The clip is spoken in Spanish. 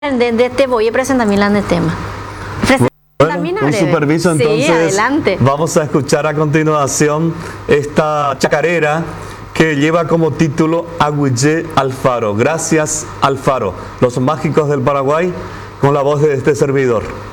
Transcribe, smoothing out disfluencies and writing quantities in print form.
Te voy a presentar Milán de tema. Bueno, un superviso, entonces. Sí, adelante. Vamos a escuchar a continuación esta chacarera que lleva como título Agüillé Alfaro. Gracias, Alfaro. Los mágicos del Paraguay, con la voz de este servidor.